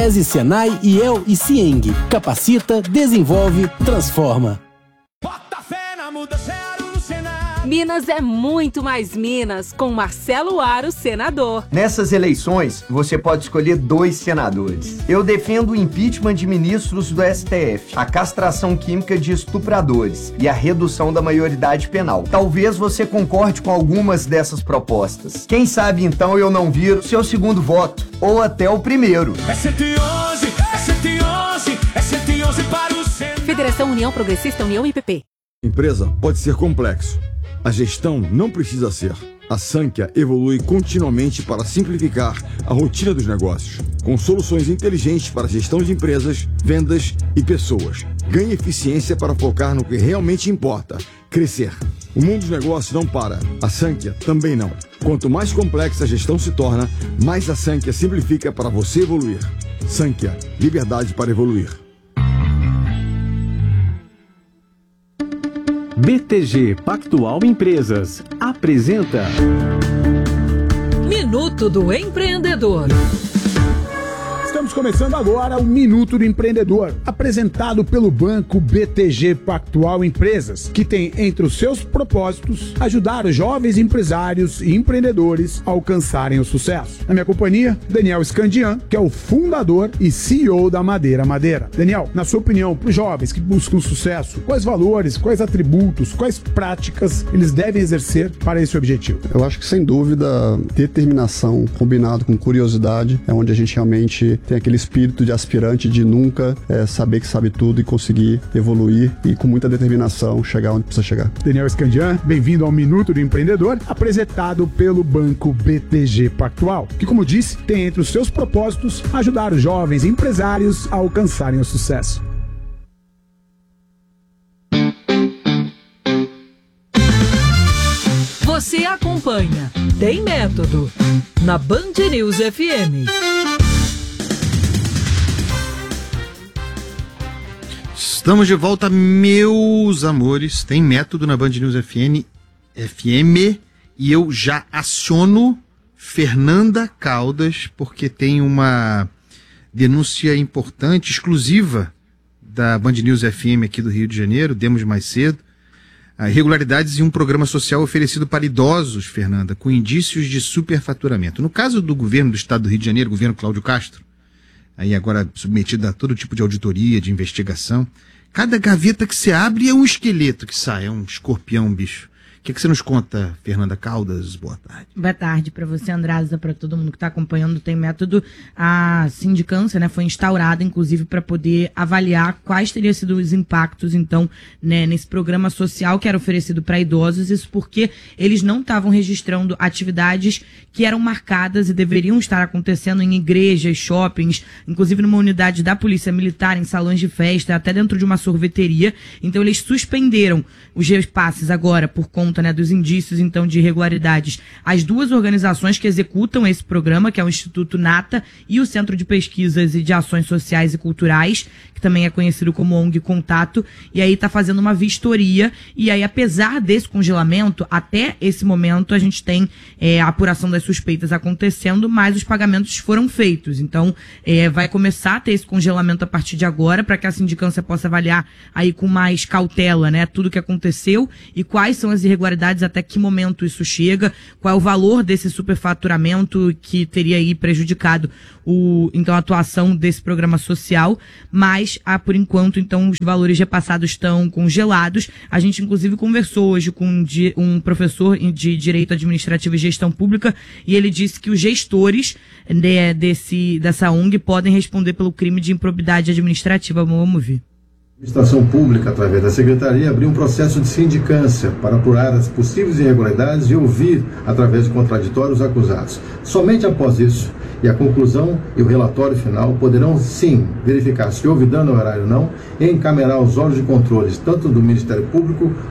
SESI, Senai, IEL e CIENG. Capacita, desenvolve, transforma. Bota fé na mudança, no Senado. Minas é muito mais Minas, com Marcelo Aro, senador. Nessas eleições, você pode escolher 2 senadores. Eu defendo o impeachment de ministros do STF, a castração química de estupradores e a redução da maioridade penal. Talvez você concorde com algumas dessas propostas. Quem sabe então eu não viro seu segundo voto, ou até o primeiro. É 111, é 111, é 111 para o Senado. Federação União Progressista, União IPP. Empresa pode ser complexo. A gestão não precisa ser. A Sankhya evolui continuamente para simplificar a rotina dos negócios, com soluções inteligentes para a gestão de empresas, vendas e pessoas. Ganhe eficiência para focar no que realmente importa, crescer. O mundo dos negócios não para, a Sankhya também não. Quanto mais complexa a gestão se torna, mais a Sankhya simplifica para você evoluir. Sankhya, liberdade para evoluir. BTG Pactual Empresas apresenta Minuto do Empreendedor. Estamos começando agora o Minuto do Empreendedor, apresentado pelo Banco BTG Pactual Empresas, que tem entre os seus propósitos ajudar os jovens empresários e empreendedores a alcançarem o sucesso. Na minha companhia, Daniel Scandian, que é o fundador e CEO da Madeira Madeira. Daniel, na sua opinião, para os jovens que buscam sucesso, quais valores, quais atributos, quais práticas eles devem exercer para esse objetivo? Eu acho que, sem dúvida, determinação combinado com curiosidade é onde a gente realmente tem aquele espírito de aspirante de nunca saber que sabe tudo e conseguir evoluir e com muita determinação chegar onde precisa chegar. Daniel Scandian, bem-vindo ao Minuto do Empreendedor, apresentado pelo Banco BTG Pactual, que, como disse, tem entre os seus propósitos ajudar os jovens empresários a alcançarem o sucesso. Você acompanha Tem Método na Band News FM. Estamos de volta, meus amores. Tem Método na Band News FM e eu já aciono Fernanda Caldas porque tem uma denúncia importante, exclusiva da Band News FM aqui do Rio de Janeiro. Demos mais cedo. Irregularidades em um programa social oferecido para idosos, Fernanda, com indícios de superfaturamento. No caso do governo do estado do Rio de Janeiro, governo Cláudio Castro, aí agora submetido a todo tipo de auditoria, de investigação, cada gaveta que você abre é um esqueleto que sai, é um escorpião, bicho. O que você nos conta, Fernanda Caldas? Boa tarde. Boa tarde para você, Andresa, para todo mundo que está acompanhando. Tem Método. A sindicância, né, foi instaurada, inclusive, para poder avaliar quais teriam sido os impactos, então, né, nesse programa social que era oferecido para idosos. Isso porque eles não estavam registrando atividades que eram marcadas e deveriam estar acontecendo em igrejas, shoppings, inclusive numa unidade da Polícia Militar, em salões de festa, até dentro de uma sorveteria. Então, eles suspenderam os repasses agora por conta, né, dos indícios, então, de irregularidades. As duas organizações que executam esse programa, que é o Instituto Nata e o Centro de Pesquisas e de Ações Sociais e Culturais, que também é conhecido como ONG Contato, e aí está fazendo uma vistoria, e aí, apesar desse congelamento, até esse momento a gente tem a apuração das suspeitas acontecendo, mas os pagamentos foram feitos. Então, vai começar a ter esse congelamento a partir de agora, para que a sindicância possa avaliar aí com mais cautela, né, tudo o que aconteceu e quais são as irregularidades, até que momento isso chega, qual é o valor desse superfaturamento que teria aí prejudicado então, a atuação desse programa social, mas, por enquanto, então, os valores repassados estão congelados. A gente, inclusive, conversou hoje com um professor de Direito Administrativo e Gestão Pública, e ele disse que os gestores dessa ONG podem responder pelo crime de improbidade administrativa. Vamos ver. A Administração Pública, através da Secretaria, abriu um processo de sindicância para apurar as possíveis irregularidades e ouvir, através de contraditórios, os acusados. Somente após isso, e a conclusão e o relatório final poderão, sim, verificar se houve dano ao erário ou não e encaminhar os órgãos de controle, tanto do Ministério Público